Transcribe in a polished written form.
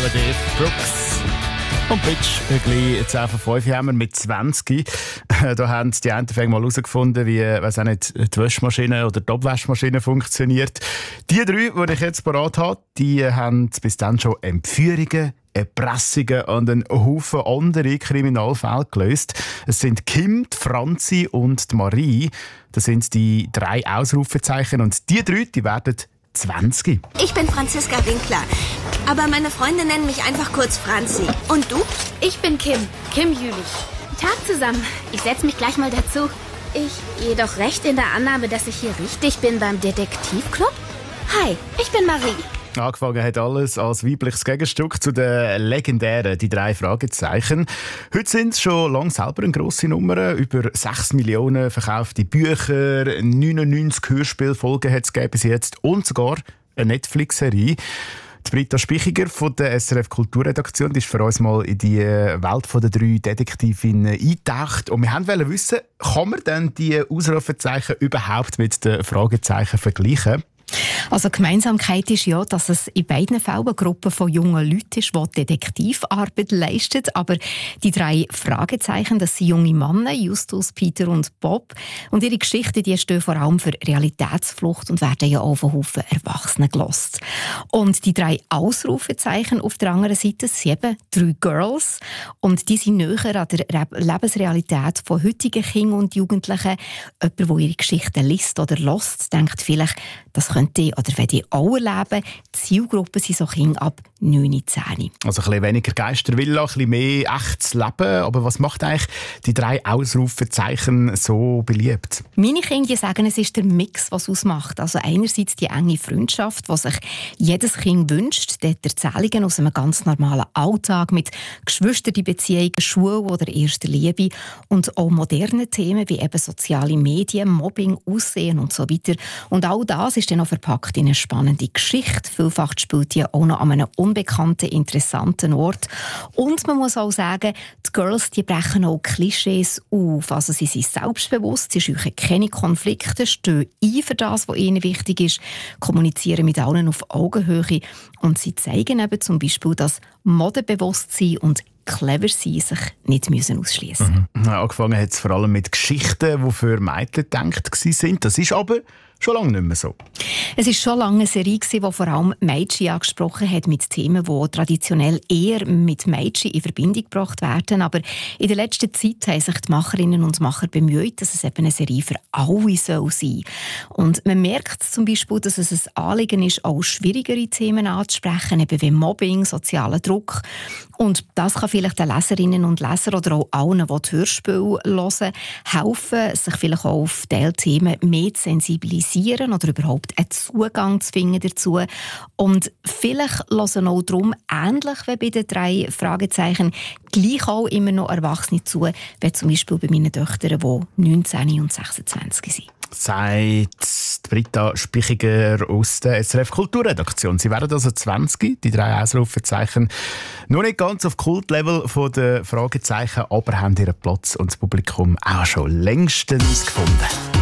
Meredith Brooks. Und Bitch, gleich 10 vor 5 haben wir mit 20. Da haben die einen mal herausgefunden, wie weiss auch nicht, die Waschmaschine oder die Abwaschmaschine funktioniert. Die 3, die ich jetzt parat habe, die haben bis dann schon Entführungen, Erpressungen und einen Haufen andere Kriminalfälle gelöst. Es sind Kim, die Franzi und die Marie. Das sind die 3 Ausrufezeichen. Und die 3, die werden 20. Ich bin Franziska Winkler, aber meine Freunde nennen mich einfach kurz Franzi. Und du? Ich bin Kim Jülich. Tag zusammen. Ich setze mich gleich mal dazu. Ich jedoch recht in der Annahme, dass ich hier richtig bin beim Detektivclub? Hi, ich bin Marie. Angefangen hat alles als weibliches Gegenstück zu den legendären «Die 3 Fragezeichen». Heute sind es schon lange selber eine grosse Nummer. Über 6 Millionen verkaufte Bücher, 99 Hörspielfolgen hat es bis jetzt und sogar eine Netflix-Serie. Die Britta Spichiger von der SRF Kulturredaktion ist für uns mal in die Welt der 3 Detektivinnen eingetaucht. Und wir wollten wissen, kann man denn die Ausrufezeichen überhaupt mit den Fragezeichen vergleichen? Also die Gemeinsamkeit ist ja, dass es in beiden Fällen eine Gruppe von jungen Leuten ist, die Detektivarbeit leistet. Aber die 3 Fragezeichen, das sind junge Männer, Justus, Peter und Bob. Und ihre Geschichten, die stehen vor allem für Realitätsflucht und werden ja auch von Haufen Erwachsenen gelost. Und die 3 Ausrufezeichen auf der anderen Seite sind eben 3 Girls. Und die sind näher an der Lebensrealität von heutigen Kindern und Jugendlichen. Jemand, der ihre Geschichten liest oder hört, denkt vielleicht, das könnte oder wenn die auch erleben. Die Zielgruppe sind so Kinder ab 9, 10. Also ein bisschen weniger Geistervilla, ein bisschen mehr echtes Leben. Aber was macht eigentlich die 3 Ausrufezeichen so beliebt? Meine Kinder sagen, es ist der Mix, was ausmacht. Also einerseits die enge Freundschaft, die sich jedes Kind wünscht. Dort Erzählungen aus einem ganz normalen Alltag mit Geschwisterbeziehungen, Schule oder erster Liebe. Und auch moderne Themen wie eben soziale Medien, Mobbing, Aussehen und so weiter. Und all das ist dann auch verpackt in eine spannende Geschichte. Vielfach spielt die auch noch an einem unbekannten, interessanten Ort. Und man muss auch sagen, die Girls, die brechen auch Klischees auf. Also sie sind selbstbewusst, sie scheuchen keine Konflikte, stehen ein für das, was ihnen wichtig ist, kommunizieren mit allen auf Augenhöhe und sie zeigen eben zum Beispiel, dass Modebewusstsein und clever sein sich nicht ausschließen müssen. Angefangen hat es vor allem mit Geschichten, die für Mädchen gedacht waren. Das ist aber schon lange nicht mehr so. Es war schon lange eine Serie, die vor allem Mädchen angesprochen hat, mit Themen, die traditionell eher mit Mädchen in Verbindung gebracht werden. Aber in der letzten Zeit haben sich die Macherinnen und Macher bemüht, dass es eben eine Serie für alle sein soll. Und man merkt zum Beispiel, dass es ein Anliegen ist, auch schwierigere Themen anzusprechen, eben wie Mobbing, sozialer Druck. Und das kann vielleicht den Leserinnen und Lesern oder auch allen, die die Hörspiele hören, helfen, sich vielleicht auch auf diese Themen mehr zu sensibilisieren oder überhaupt einen Zugang zu finden dazu. Und vielleicht hören auch darum, ähnlich wie bei den 3 Fragezeichen, gleich auch immer noch Erwachsene zu, wie zum Beispiel bei meinen Töchtern, die 19 und 26 sind. Sagt Britta Spichiger aus der SRF Kulturredaktion. Sie werden also 20, die 3 Ausrufezeichen. Noch nicht ganz auf Kultlevel der Fragezeichen, aber haben ihren Platz und das Publikum auch schon längstens gefunden.